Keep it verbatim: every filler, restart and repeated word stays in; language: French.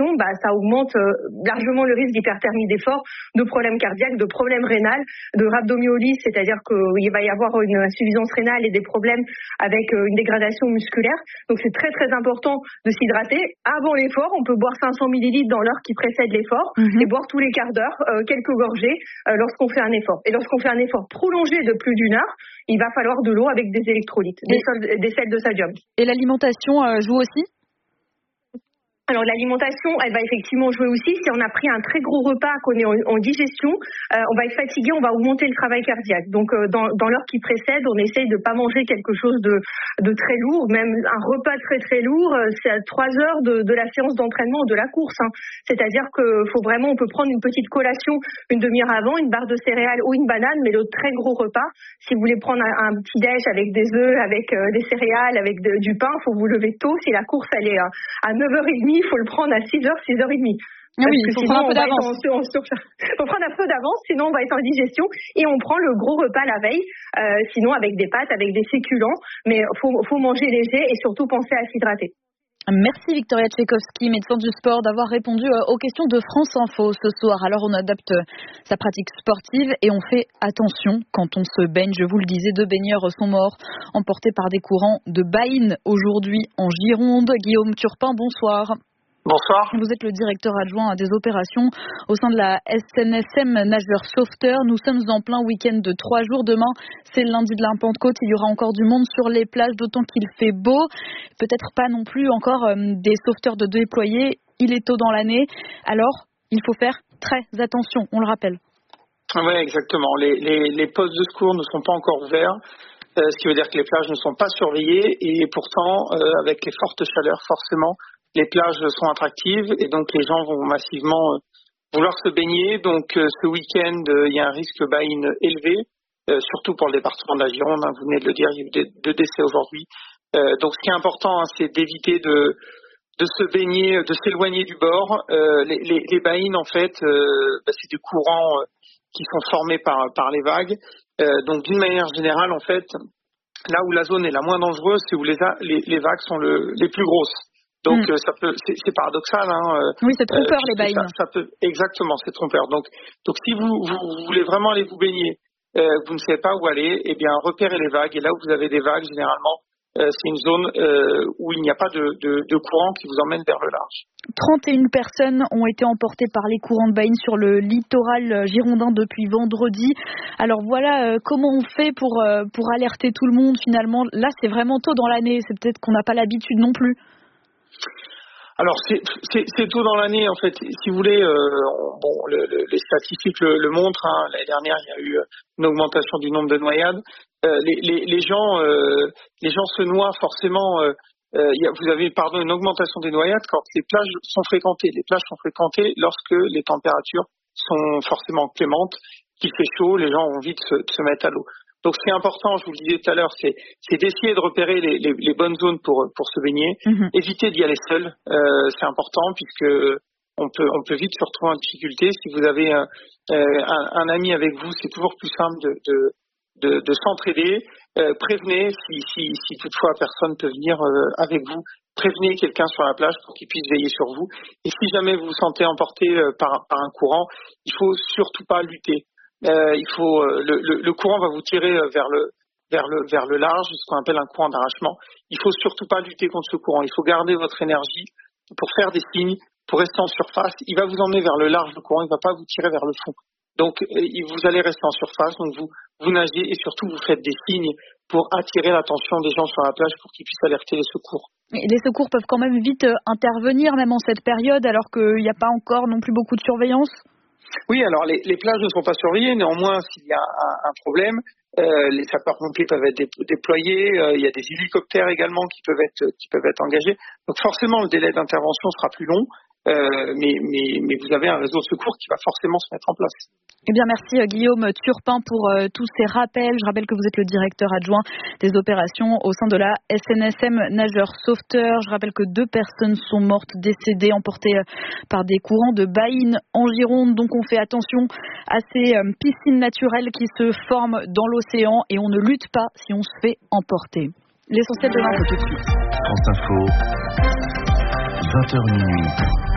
natation, bah, ça augmente euh, largement le risque d'hyperthermie d'effort, de problèmes cardiaques, de problèmes rénals, de rhabdomyolyse, c'est-à-dire qu'il va y avoir une insuffisance rénale et des problèmes avec euh, une dégradation musculaire. Donc c'est très très important de s'hydrater. Avant l'effort, on peut boire cinq cents millilitres dans l'heure qui précède l'effort mmh. et boire tous les quarts d'heure euh, quelques gorgées euh, lorsqu'on fait un effort. Et lorsqu'on fait un effort prolongé de plus d'une heure, il va falloir de l'eau avec des électrolytes, des, sol- des sels de sodium. Et l'alimentation euh, joue aussi ? Alors l'alimentation, elle va effectivement jouer aussi. Si on a pris un très gros repas, qu'on est en, en digestion, euh, on va être fatigué, on va augmenter le travail cardiaque. Donc euh, dans, dans l'heure qui précède, on essaye de pas manger quelque chose de, de très lourd, même un repas très très lourd, euh, c'est à trois heures de, de la séance d'entraînement ou de la course. Hein. C'est-à-dire que faut vraiment, on peut prendre une petite collation une demi-heure avant, une barre de céréales ou une banane, mais le très gros repas, si vous voulez prendre un, un petit déj avec des œufs, avec euh, des céréales, avec de, du pain, faut vous lever tôt. Si la course elle est à, à neuf heures trente, il faut le prendre à six heures, six heures trente. Ah oui, il faut prendre un peu d'avance. En, en, il faut prendre un peu d'avance, sinon on va être en digestion et on prend le gros repas la veille, euh, sinon avec des pâtes, avec des féculents, mais il faut, faut manger léger et surtout penser à s'hydrater. Merci Victoria Tchaikovsky, médecin du sport, d'avoir répondu aux questions de France Info ce soir. Alors on adapte sa pratique sportive et on fait attention quand on se baigne. Je vous le disais, deux baigneurs sont morts, emportés par des courants de Baïnes aujourd'hui en Gironde. Guillaume Turpin, bonsoir. Bonsoir. Vous êtes le directeur adjoint des opérations au sein de la S N S M Nageurs Sauveteurs. Nous sommes en plein week-end de trois jours. Demain, c'est le lundi de la Pentecôte. Il y aura encore du monde sur les plages, d'autant qu'il fait beau. Peut-être pas non plus encore euh, des sauveteurs de déployés. Il est tôt dans l'année. Alors, il faut faire très attention, on le rappelle. Oui, exactement. Les, les, les postes de secours ne sont pas encore ouverts. Euh, ce qui veut dire que les plages ne sont pas surveillées. Et pourtant, euh, avec les fortes chaleurs, forcément, les plages sont attractives et donc les gens vont massivement vouloir se baigner. Donc euh, ce week-end, euh, il y a un risque baïne élevé, euh, surtout pour le département de la Gironde. Hein, vous venez de le dire, il y a eu deux décès aujourd'hui. Euh, donc ce qui est important, hein, c'est d'éviter de, de se baigner, de s'éloigner du bord. Euh, les, les, les baïnes, en fait, euh, bah, c'est des courants euh, qui sont formés par, par les vagues. Euh, donc d'une manière générale, en fait, là où la zone est la moins dangereuse, c'est où les, les, les vagues sont le, les plus grosses. Donc mmh. ça peut, c'est, c'est paradoxal. Hein, oui, c'est trompeur euh, les baïnes. Ça, ça peut, exactement, c'est trompeur. Donc, donc si vous, vous, vous voulez vraiment aller vous baigner, euh, vous ne savez pas où aller, eh bien repérez les vagues. Et là où vous avez des vagues, généralement, euh, c'est une zone euh, où il n'y a pas de, de, de courant qui vous emmène vers le large. trente et une personnes ont été emportées par les courants de baïne sur le littoral girondin depuis vendredi. Alors voilà, euh, comment on fait pour, euh, pour alerter tout le monde finalement. Là, c'est vraiment tôt dans l'année. C'est peut-être qu'on n'a pas l'habitude non plus. Alors c'est, c'est, c'est tôt dans l'année en fait. Si vous voulez, euh, bon, le, le, les statistiques le, le montrent. Hein. L'année dernière, il y a eu une augmentation du nombre de noyades. Euh, les, les, les gens, euh, les gens se noient forcément. Euh, euh, il y a, vous avez pardon une augmentation des noyades quand les plages sont fréquentées. Les plages sont fréquentées lorsque les températures sont forcément clémentes, qu'il fait chaud, les gens ont envie de se, de se mettre à l'eau. Donc, ce qui est important, je vous le disais tout à l'heure, c'est, c'est d'essayer de repérer les, les, les bonnes zones pour, pour se baigner. Mmh. Éviter d'y aller seul, euh, c'est important puisque on peut, on peut vite se retrouver en difficulté. Si vous avez un, un, un ami avec vous, c'est toujours plus simple de, de, de, de s'entraider. Euh, prévenez si, si, si toutefois personne peut venir euh, avec vous. Prévenez quelqu'un sur la plage pour qu'il puisse veiller sur vous. Et si jamais vous vous sentez emporté euh, par, par un courant, il faut surtout pas lutter. Euh, il faut euh, le, le, le courant va vous tirer vers le vers le vers le large, ce qu'on appelle un courant d'arrachement. Il faut surtout pas lutter contre ce courant. Il faut garder votre énergie pour faire des signes, pour rester en surface. Il va vous emmener vers le large, le courant. Il va pas vous tirer vers le fond. Donc euh, vous allez rester en surface. Donc vous vous nagez et surtout vous faites des signes pour attirer l'attention des gens sur la plage pour qu'ils puissent alerter les secours. Et les secours peuvent quand même vite intervenir, même en cette période, alors qu'il n'y a pas encore non plus beaucoup de surveillance. Oui, alors les, les plages ne sont pas surveillées. Néanmoins, s'il y a un, un problème, euh, les sapeurs-pompiers peuvent être déployés. Euh, il y a des hélicoptères également qui peuvent être qui peuvent être engagés. Donc forcément, le délai d'intervention sera plus long, euh, mais, mais mais vous avez un réseau de secours qui va forcément se mettre en place. Eh bien, merci Guillaume Turpin pour euh, tous ces rappels. Je rappelle que vous êtes le directeur adjoint des opérations au sein de la S N S M Nageurs Sauveteurs. Je rappelle que deux personnes sont mortes, décédées, emportées euh, par des courants de baïnes en Gironde. Donc, on fait attention à ces euh, piscines naturelles qui se forment dans l'océan et on ne lutte pas si on se fait emporter. L'essentiel de l'info tout de suite. France Info, vingt heures minuit.